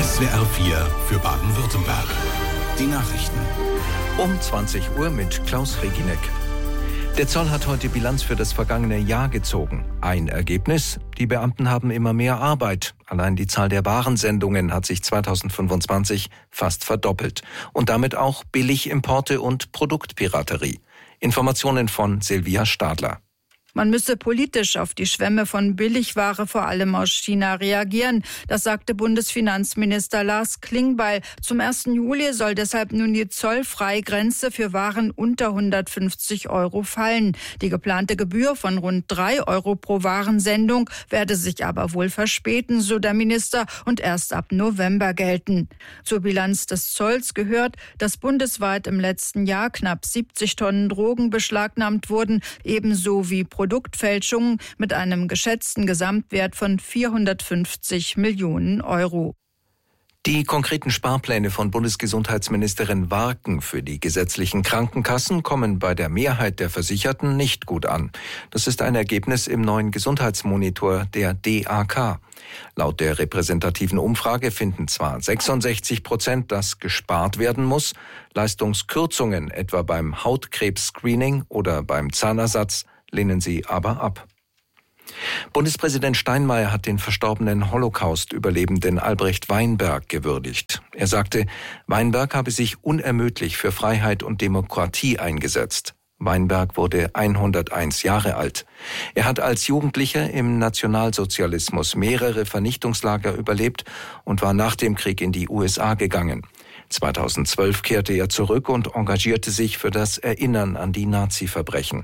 SWR 4 für Baden-Württemberg. Die Nachrichten. Um 20 Uhr mit Klaus Reginek. Der Zoll hat heute Bilanz für das vergangene Jahr gezogen. Ein Ergebnis: Die Beamten haben immer mehr Arbeit. Allein die Zahl der Warensendungen hat sich 2025 fast verdoppelt. Und damit auch Billigimporte und Produktpiraterie. Informationen von Silvia Stadler. Man müsse politisch auf die Schwemme von Billigware vor allem aus China reagieren. Das sagte Bundesfinanzminister Lars Klingbeil. Zum 1. Juli soll deshalb nun die Zollfreigrenze für Waren unter 150 € fallen. Die geplante Gebühr von rund 3 € pro Warensendung werde sich aber wohl verspäten, so der Minister, und erst ab November gelten. Zur Bilanz des Zolls gehört, dass bundesweit im letzten Jahr knapp 70 Tonnen Drogen beschlagnahmt wurden, ebenso wie Produktfälschungen mit einem geschätzten Gesamtwert von 450 Millionen €. Die konkreten Sparpläne von Bundesgesundheitsministerin Warken für die gesetzlichen Krankenkassen kommen bei der Mehrheit der Versicherten nicht gut an. Das ist ein Ergebnis im neuen Gesundheitsmonitor der DAK. Laut der repräsentativen Umfrage finden zwar 66%, dass gespart werden muss, Leistungskürzungen etwa beim Hautkrebs-Screening oder beim Zahnersatz lehnen sie aber ab. Bundespräsident Steinmeier hat den verstorbenen Holocaust-Überlebenden Albrecht Weinberg gewürdigt. Er sagte, Weinberg habe sich unermüdlich für Freiheit und Demokratie eingesetzt. Weinberg wurde 101 Jahre alt. Er hat als Jugendlicher im Nationalsozialismus mehrere Vernichtungslager überlebt und war nach dem Krieg in die USA gegangen. 2012 kehrte er zurück und engagierte sich für das Erinnern an die Nazi-Verbrechen.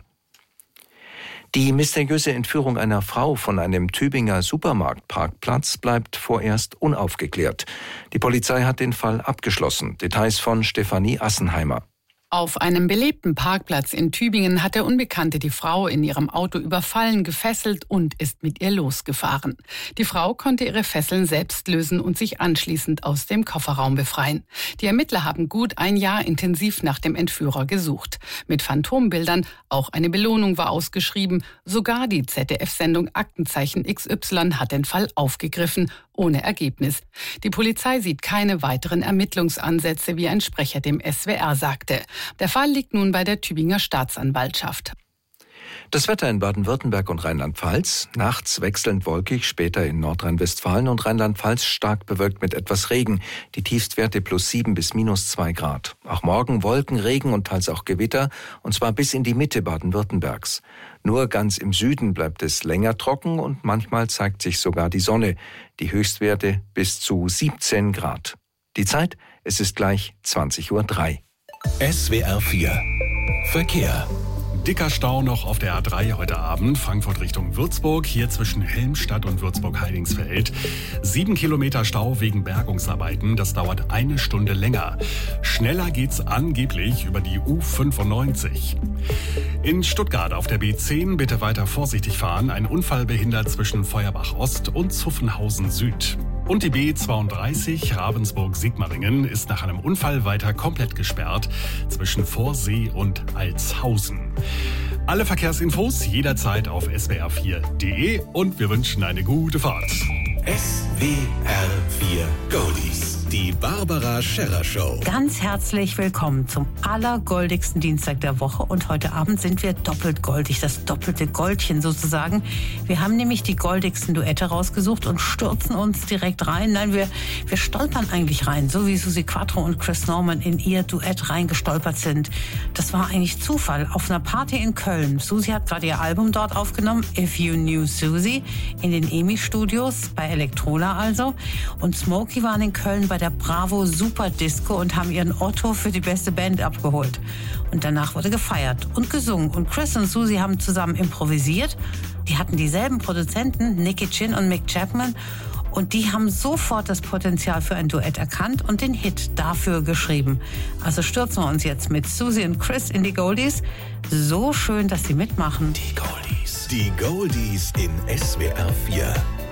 Die mysteriöse Entführung einer Frau von einem Tübinger Supermarktparkplatz bleibt vorerst unaufgeklärt. Die Polizei hat den Fall abgeschlossen. Details von Stefanie Assenheimer. Auf einem belebten Parkplatz in Tübingen hat der Unbekannte die Frau in ihrem Auto überfallen, gefesselt und ist mit ihr losgefahren. Die Frau konnte ihre Fesseln selbst lösen und sich anschließend aus dem Kofferraum befreien. Die Ermittler haben gut ein Jahr intensiv nach dem Entführer gesucht. Mit Phantombildern, auch eine Belohnung war ausgeschrieben. Sogar die ZDF-Sendung Aktenzeichen XY hat den Fall aufgegriffen, ohne Ergebnis. Die Polizei sieht keine weiteren Ermittlungsansätze, wie ein Sprecher dem SWR sagte. Der Fall liegt nun bei der Tübinger Staatsanwaltschaft. Das Wetter in Baden-Württemberg und Rheinland-Pfalz. Nachts wechselnd wolkig, später in Nordrhein-Westfalen und Rheinland-Pfalz stark bewölkt mit etwas Regen. Die Tiefstwerte +7 bis -2 Grad. Auch morgen Wolken, Regen und teils auch Gewitter, und zwar bis in die Mitte Baden-Württembergs. Nur ganz im Süden bleibt es länger trocken und manchmal zeigt sich sogar die Sonne. Die Höchstwerte bis zu 17 Grad. Die Zeit, es ist gleich 20:03 Uhr. SWR 4 Verkehr. Dicker Stau noch auf der A3 heute Abend, Frankfurt Richtung Würzburg, hier zwischen Helmstadt und Würzburg-Heidingsfeld. 7 Kilometer Stau wegen Bergungsarbeiten, das dauert 1 Stunde länger. Schneller geht's angeblich über die U95. In Stuttgart auf der B10 bitte weiter vorsichtig fahren, ein Unfall behindert zwischen Feuerbach Ost und Zuffenhausen Süd. Und die B32 Ravensburg-Sigmaringen ist nach einem Unfall weiter komplett gesperrt zwischen Vorsee und Altshausen. Alle Verkehrsinfos jederzeit auf swr4.de und wir wünschen eine gute Fahrt. SWR 4 Goldies, die Barbara Scherrer Show. Ganz herzlich willkommen zum allergoldigsten Dienstag der Woche und heute Abend sind wir doppelt goldig, das doppelte Goldchen sozusagen. Wir haben nämlich die goldigsten Duette rausgesucht und stürzen uns direkt rein. Nein, wir stolpern eigentlich rein, so wie Susi Quattro und Chris Norman in ihr Duett reingestolpert sind. Das war eigentlich Zufall auf einer Party in Köln. Susi hat gerade ihr Album dort aufgenommen, If You Knew Susie, in den EMI-Studios bei Elektrola also. Und Smokey waren in Köln bei der Bravo Super Disco und haben ihren Otto für die beste Band abgeholt. Und danach wurde gefeiert und gesungen. Und Chris und Susie haben zusammen improvisiert. Die hatten dieselben Produzenten, Nicky Chin und Mick Chapman. Und die haben sofort das Potenzial für ein Duett erkannt und den Hit dafür geschrieben. Also stürzen wir uns jetzt mit Susie und Chris in die Goldies. So schön, dass sie mitmachen. Die Goldies. Die Goldies in SWR 4.